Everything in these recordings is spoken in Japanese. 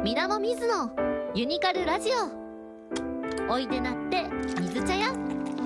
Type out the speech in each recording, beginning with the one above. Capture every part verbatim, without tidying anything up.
みなもみずのユニカルラジオ。おいでなって水茶屋。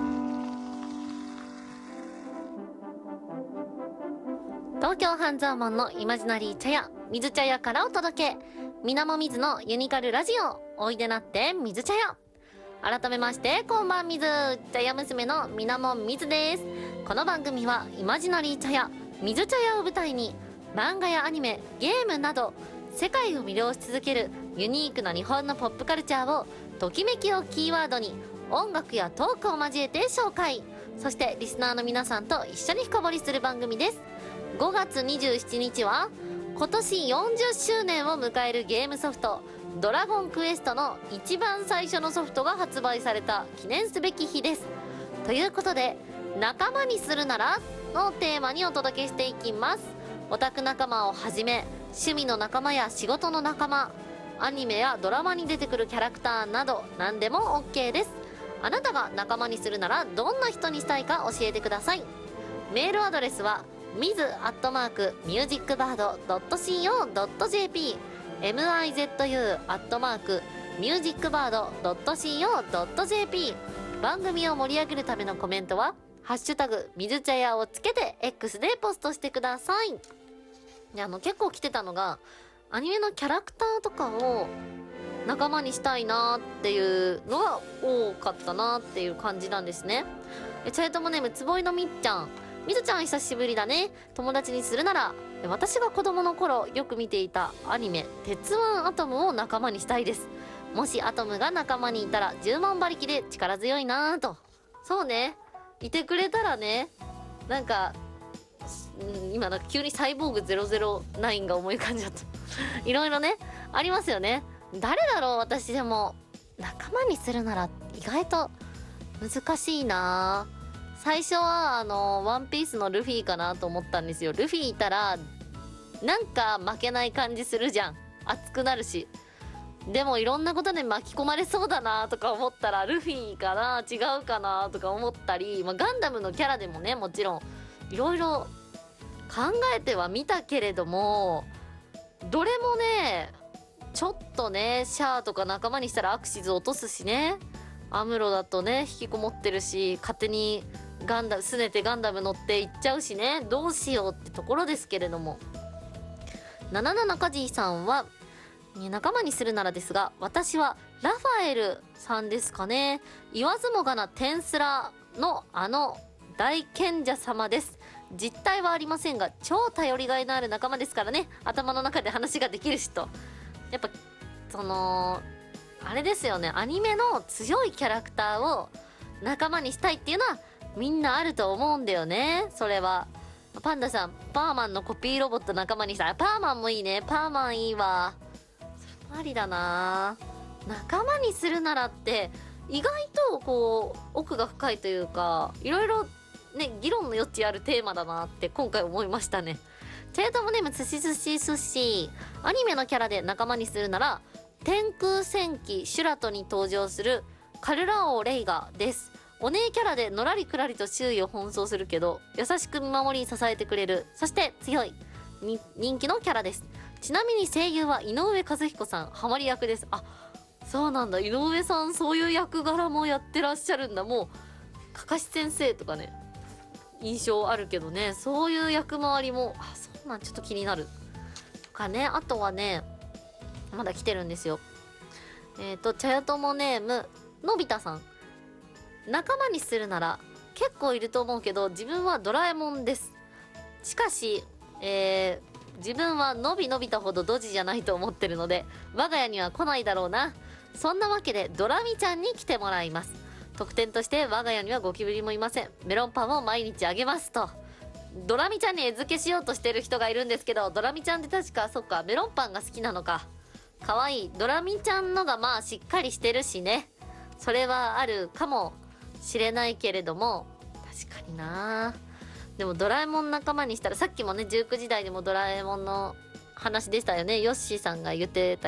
東京半蔵門のイマジナリー茶屋水茶屋からお届け、みなもみずのユニカルラジオ。おいでなって水茶屋。改めましてこんばんみず、茶屋娘のみなもみずです。この番組はイマジナリー茶屋水茶屋を舞台に、漫画やアニメ、ゲームなど世界を魅了し続けるユニークな日本のポップカルチャーをときめきをキーワードに音楽やトークを交えて紹介、そしてリスナーの皆さんと一緒に深掘りする番組です。ごがつにじゅうしちにちは今年よんじゅっしゅうねんを迎えるゲームソフトドラゴンクエストの一番最初のソフトが発売された記念すべき日です。ということで、仲間にするならのテーマにお届けしていきます。オタク仲間をはじめ、趣味の仲間や仕事の仲間、アニメやドラマに出てくるキャラクターなど何でも OK です。あなたが仲間にするならどんな人にしたいか教えてください。メールアドレスはミズアットマークミュージックバードドットシーオードットジェーピー、 ミズ アットマークミュージックバードドットシーオードットジェーピー。 番組を盛り上げるためのコメントはハッシュタグ水茶屋をつけて X でポストしてください。で、あの結構来てたのが、アニメのキャラクターとかを仲間にしたいなっていうのが多かったなっていう感じなんですね。えチャイトモネームつぼいのみっちゃん、みずちゃん久しぶりだね。友達にするなら、私が子供の頃よく見ていたアニメ鉄腕アトムを仲間にしたいです。もしアトムが仲間にいたらじゅうまん馬力で力強いなぁと。そうね、いてくれたらね。なんか今なんか急にサイボーグゼロゼロナインが思い浮かんじゃったいろいろねありますよね。誰だろう。私でも仲間にするなら意外と難しいな。最初はあのワンピースのルフィかなと思ったんですよ。ルフィいたらなんか負けない感じするじゃん。熱くなるし。でもいろんなことで巻き込まれそうだなとか思ったらルフィかな違うかなとか思ったり、まあ、ガンダムのキャラでもねもちろんいろいろ考えてはみたけれども、どれもねちょっとねシャアとか仲間にしたらアクシズ落とすしね、アムロだとね引きこもってるし、勝手にガンダムすねてガンダム乗っていっちゃうしね、どうしようってところですけれども、ななななかじいさんは仲間にするならですが、私はラファエルさんですかね。言わずもがな天スラのあの大賢者様です。実体はありませんが超頼りがいのある仲間ですからね。頭の中で話ができるしと。やっぱそのあれですよね、アニメの強いキャラクターを仲間にしたいっていうのはみんなあると思うんだよね。それはパンダさん、パーマンのコピーロボット仲間にしたい。パーマンもいいね。パーマンいいわ。それありだな。仲間にするならって意外とこう奥が深いというか、いろいろね議論の余地あるテーマだなって今回思いましたね。チェートモネーム寿司寿司寿司、アニメのキャラで仲間にするなら天空戦記シュラトに登場するカルラオレイガです。お姉キャラでのらりくらりと周囲を奔走するけど優しく見守り支えてくれる、そして強いに人気のキャラです。ちなみに声優は井上和彦さん、ハマり役です。あ、そうなんだ。井上さんそういう役柄もやってらっしゃるんだ。もうかかし先生とかね印象あるけどね、そういう役回りも、あ、そうなん、ちょっと気になるとかね。あとはねまだ来てるんですよ。えっと茶屋友ネームのび太さん、仲間にするなら結構いると思うけど自分はドラえもんです。しかし、えー、自分はのびのび太ほどドジじゃないと思ってるので我が家には来ないだろうな。そんなわけでドラミちゃんに来てもらいます。特典として我が家にはゴキブリもいません。メロンパンを毎日あげますと。ドラミちゃんに餌付けしようとしてる人がいるんですけど、ドラミちゃんって確かそっかメロンパンが好きなのか。かわいい。ドラミちゃんのがまあしっかりしてるしね、それはあるかもしれないけれども、確かにな。でもドラえもん仲間にしたら、さっきもねじゅうくじ台でもドラえもんの話でしたよね。ヨッシーさんが言ってた